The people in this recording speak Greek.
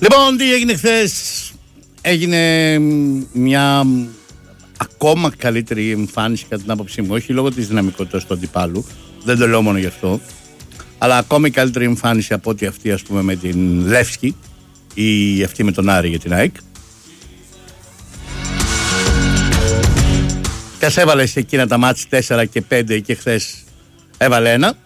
Λοιπόν, τι έγινε χθες? Έγινε μια ακόμα καλύτερη εμφάνιση κατά την άποψή μου. Όχι λόγω της δυναμικότητας του αντιπάλου, δεν το λέω μόνο γι' αυτό, αλλά ακόμη καλύτερη εμφάνιση από ό,τι αυτή, ας πούμε, με την Λεύσκη ή αυτή με τον Άρη για την ΑΕΚ. Και ας έβαλε σε εκείνα τα μάτς 4 και 5 και χθες έβαλε ένα.